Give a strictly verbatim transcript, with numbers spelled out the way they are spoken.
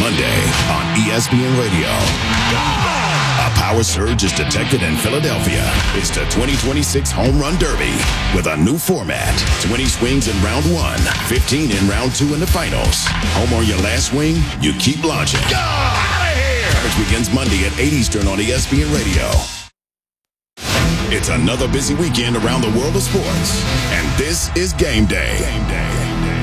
Monday on E S P N Radio. A power surge is detected in Philadelphia. It's the twenty twenty-six Home Run Derby with a new format. twenty swings in round one, fifteen in round two in the finals. Home on your last swing, you keep launching. Get out of here! Coverage begins Monday at eight Eastern on E S P N Radio. It's another busy weekend around the world of sports, and this is Game Day. Game Day.